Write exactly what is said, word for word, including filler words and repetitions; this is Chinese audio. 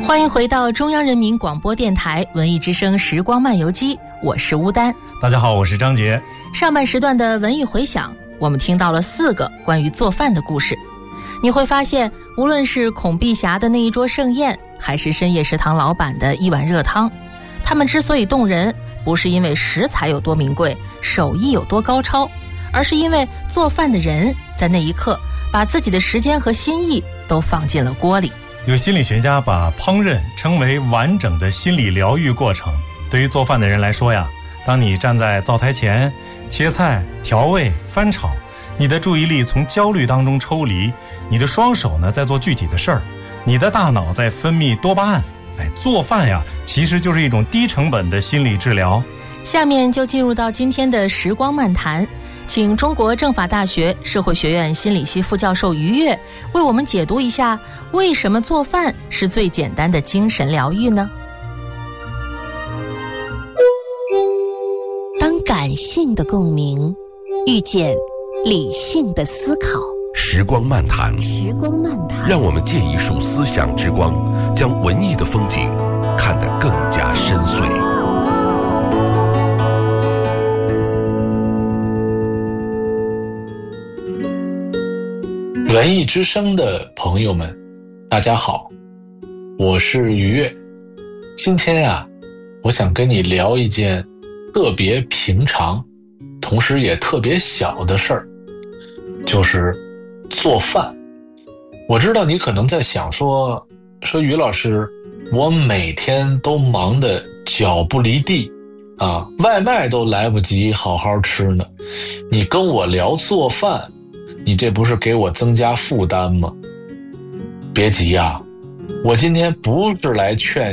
欢迎回到中央人民广播电台文艺之声时光漫游记，我是乌丹。 大家好，我是张杰。 上半时段的文艺回响，我们听到了四个关于做饭的故事。你会发现，无论是孔碧霞的那一桌盛宴，还是深夜食堂老板的一碗热汤，他们之所以动人，不是因为食材有多名贵，手艺有多高超，而是因为做饭的人在那一刻把自己的时间和心意都放进了锅里。 有心理学家把烹饪称为完整的心理疗愈过程。对于做饭的人来说呀，当你站在灶台前切菜、调味、翻炒，你的注意力从焦虑当中抽离，你的双手呢在做具体的事儿，你的大脑在分泌多巴胺。哎，做饭呀，其实就是一种低成本的心理治疗。 下面就进入到今天的时光漫谈，请中国政法大学社会学院心理系副教授于越为我们解读一下，为什么做饭是最简单的精神疗愈呢？当感性的共鸣遇见理性的思考， 时光漫谈， 时光漫谈， 让我们借一束思想之光，将文艺的风景看得更加深邃。 文艺之声的朋友们，大家好，我是于越。今天啊，我想跟你聊一件特别平常，同时也特别小的事儿，就是做饭。我知道你可能在想说，说于老师，我每天都忙得脚不离地啊，外卖都来不及好好吃呢，你跟我聊做饭，你这不是给我增加负担吗？别急啊，我今天不是来劝